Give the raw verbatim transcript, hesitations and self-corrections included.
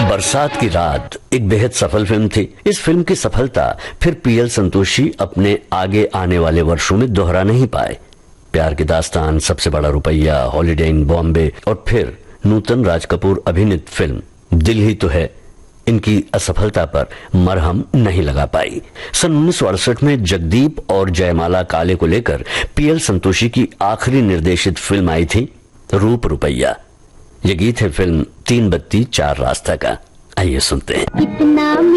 बरसात की रात एक बेहद सफल फिल्म थी। इस फिल्म की सफलता फिर पीएल संतोषी अपने आगे आने वाले वर्षों में दोहरा नहीं पाए। प्यार की दास्तान, सबसे बड़ा रुपया, हॉलिडे इन बॉम्बे और फिर नूतन राज कपूर अभिनीत फिल्म दिल ही तो है इनकी असफलता पर मरहम नहीं लगा पाई। सन उन्नीस सौ अड़सठ में जगदीप और जयमाला काले को लेकर पीएल संतोषी की आखिरी निर्देशित फिल्म आई थी रूप रुपया। ये गीत है फिल्म तीन बत्ती चार रास्ता का। आइए सुनते हैं।